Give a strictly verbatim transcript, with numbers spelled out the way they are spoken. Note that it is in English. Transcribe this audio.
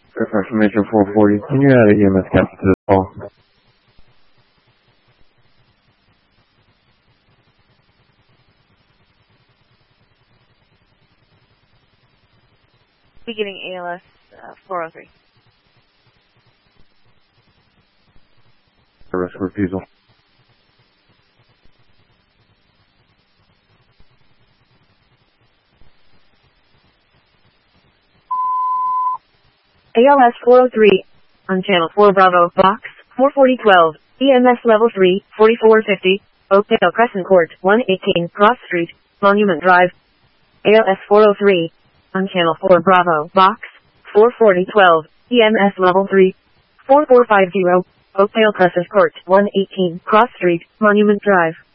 Information four forty. Can you add an E M S captain to this call? Beginning A L S uh, four oh three. Risk refusal. A L S four oh three on channel four Bravo, box four forty twelve, E M S level three, forty-four fifty, Oakdale Crescent Court, one eighteen, Cross Street, Monument Drive. A L S four oh three on channel four Bravo, box four forty twelve, E M S level three, four four five zero, Oakdale Crescent Court, one eighteen, Cross Street, Monument Drive.